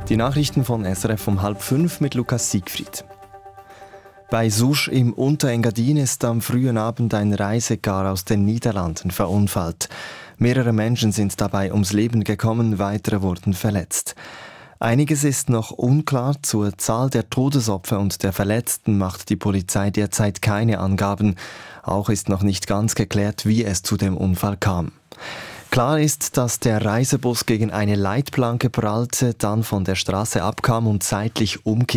Die Nachrichten von SRF um 4:30 mit Lukas Siegfried. Bei Susch im Unterengadin ist am frühen Abend ein Reisegar aus den Niederlanden verunfallt. Mehrere Menschen sind dabei ums Leben gekommen, weitere wurden verletzt. Einiges ist noch unklar. Zur Zahl der Todesopfer und der Verletzten macht die Polizei derzeit keine Angaben. Auch ist noch nicht ganz geklärt, wie es zu dem Unfall kam. Klar ist, dass der Reisebus gegen eine Leitplanke prallte, dann von der Straße abkam und seitlich umkehrte.